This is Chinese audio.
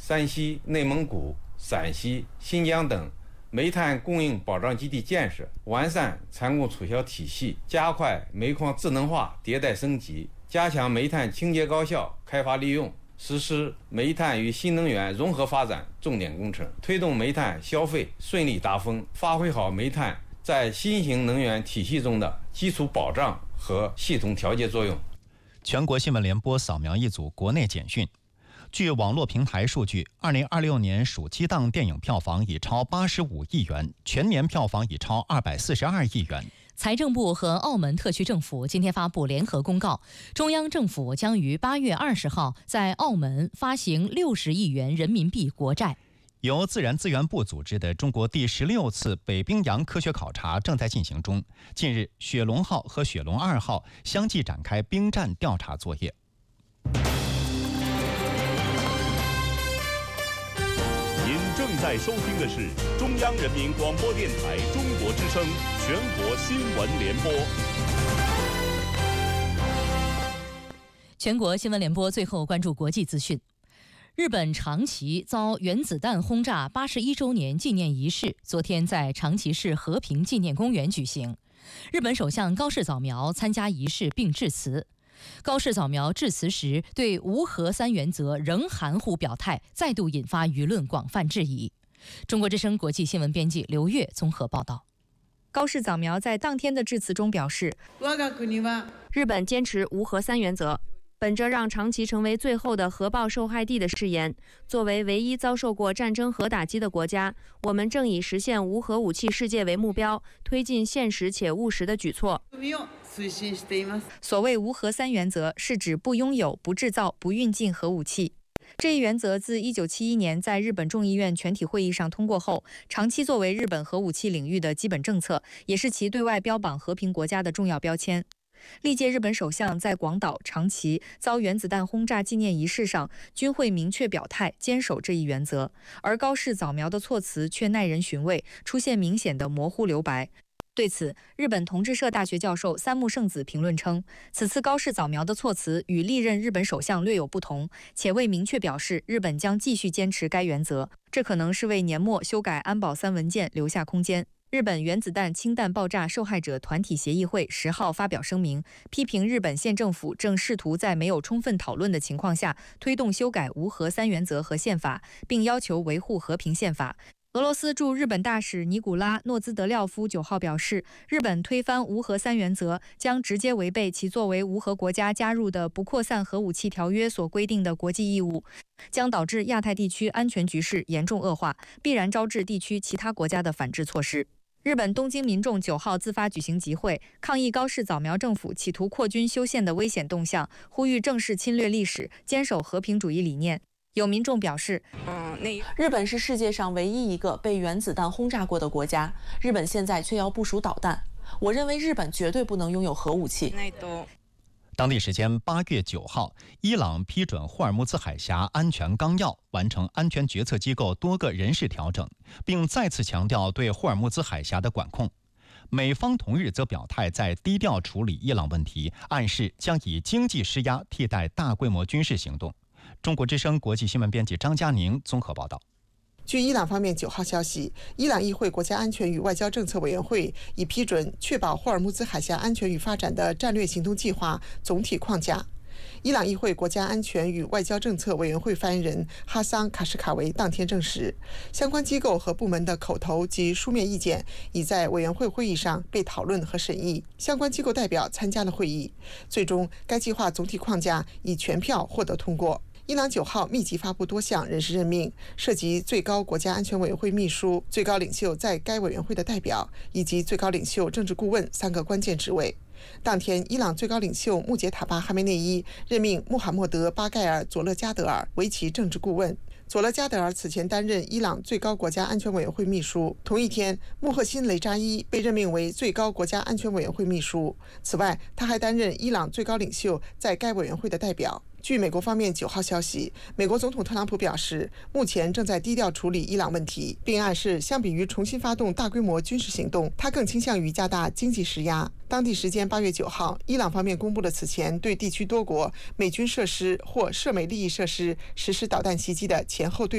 山西、内蒙古、陕西、新疆等煤炭供应保障基地建设，完善参供促销体系，加快煤矿智能化迭代升级，加强煤炭清洁高效开发利用，实施煤炭与新能源融合发展重点工程，推动煤炭消费顺利达峰，发挥好煤炭在新型能源体系中的基础保障和系统调节作用。 全国新闻联播扫描一组国内简讯。据网络平台数据，2026年暑期档电影票房已超85亿元，全年票房已超242亿元。 财政部和澳门特区政府今天发布联合公告，中央政府将于8月20号在澳门发行60亿元人民币国债。 由自然资源部组织的中国第16次北冰洋科学考察正在进行中。近日，雪龙号和雪龙2号相继展开冰站调查作业。 您正在收听的是中央人民广播电台中国之声全国新闻联播。 全国新闻联播最后关注国际资讯。日本长崎遭原子弹轰炸81周年纪念仪式昨天在长崎市和平纪念公园举行。日本首相高市早苗参加仪式并致辞。高市早苗致辞时对无核三原则仍含糊表态，再度引发舆论广泛质疑。中国之声国际新闻编辑刘月综合报道。 高市早苗在当天的致辞中表示，日本坚持无核三原则，本着让长崎成为最后的核爆受害地的誓言，作为唯一遭受过战争核打击的国家，我们正以实现无核武器世界为目标，推进现实且务实的举措。所谓无核三原则，是指不拥有、不制造、不运进核武器。这一原则自1971年在日本众议院全体会议上通过后，长期作为日本核武器领域的基本政策，也是其对外标榜和平国家的重要标签。历届日本首相在广岛、长崎遭原子弹轰炸纪念仪式上均会明确表态，坚守这一原则，而高市早苗的措辞却耐人寻味，出现明显的模糊留白。对此，日本同志社大学教授三木圣子评论称，此次高市早苗的措辞与历任日本首相略有不同，且未明确表示日本将继续坚持该原则，这可能是为年末修改安保3文件留下空间。日本原子弹氢弹爆炸受害者团体协议会10号发表声明，批评日本县政府正试图在没有充分讨论的情况下推动修改无核三原则和宪法，并要求维护和平宪法。俄罗斯驻日本大使尼古拉·诺兹德廖夫9号表示，日本推翻无核三原则将直接违背其作为无核国家加入的不扩散核武器条约所规定的国际义务，将导致亚太地区安全局势严重恶化，必然招致地区其他国家的反制措施。日本东京民众9号自发举行集会，抗议高市早苗政府企图扩军修宪的危险动向，呼吁正视侵略历史，坚守和平主义理念。有民众表示， 日本是世界上唯一一个被原子弹轰炸过的国家，日本现在却要部署导弹。我认为日本绝对不能拥有核武器。 当地时间8月9号，伊朗批准霍尔木兹海峡安全纲要，完成安全决策机构多个人事调整，并再次强调对霍尔木兹海峡的管控。美方同日则表态在低调处理伊朗问题，暗示将以经济施压替代大规模军事行动。中国之声国际新闻编辑张佳宁综合报道。 据伊朗方面9号消息，伊朗议会国家安全与外交政策委员会已批准确保霍尔木兹海峡安全与发展的战略行动计划总体框架。伊朗议会国家安全与外交政策委员会发言人哈桑·卡什卡维当天证实，相关机构和部门的口头及书面意见已在委员会会议上被讨论和审议，相关机构代表参加了会议，最终该计划总体框架以全票获得通过。伊朗9号密集发布多项人事任命，涉及最高国家安全委员会秘书、最高领袖在该委员会的代表以及最高领袖政治顾问3个关键职位。当天，伊朗最高领袖穆杰塔巴·哈梅内伊任命穆罕默德·巴盖尔·佐勒加德尔为其政治顾问。佐勒加德尔此前担任伊朗最高国家安全委员会秘书。同一天，穆赫辛·雷扎伊被任命为最高国家安全委员会秘书。此外，他还担任伊朗最高领袖在该委员会的代表。据美国方面9号消息，美国总统特朗普表示，目前正在低调处理伊朗问题，并暗示相比于重新发动大规模军事行动，他更倾向于加大经济施压。当地时间8月9号，伊朗方面公布了此前对地区多国美军设施或涉美利益设施实施导弹袭击的前后对